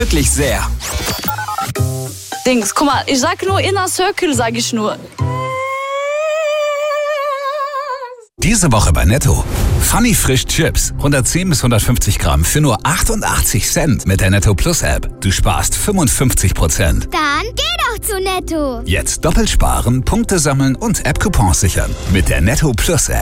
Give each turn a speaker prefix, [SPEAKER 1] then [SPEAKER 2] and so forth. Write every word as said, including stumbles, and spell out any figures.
[SPEAKER 1] Wirklich sehr.
[SPEAKER 2] Dings, guck mal, ich sag nur Inner Circle, sag ich nur.
[SPEAKER 1] Diese Woche bei Netto. Funny Frisch Chips. hundertzehn bis hundertfünfzig Gramm für nur achtundachtzig Cent mit der Netto Plus App. Du sparst fünfundfünfzig Prozent.
[SPEAKER 3] Dann geh doch zu Netto.
[SPEAKER 1] Jetzt doppelt sparen, Punkte sammeln und App-Coupons sichern. Mit der Netto Plus App.